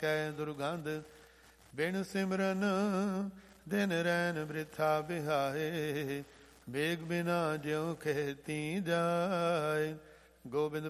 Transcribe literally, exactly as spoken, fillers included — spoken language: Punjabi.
ਕੈ ਦੁਰਗੰਧ। ਬਿਨ ਸਿਮਰਨ ਦਿਨ ਰੈਨ ਬ੍ਰਿਥਾ ਬਿਹਾਏ। ਬੇਗ ਬਿਨਾ ਜਿਉ ਖੇਤੀ ਜਾਏ। ਗੋਬਿੰਦ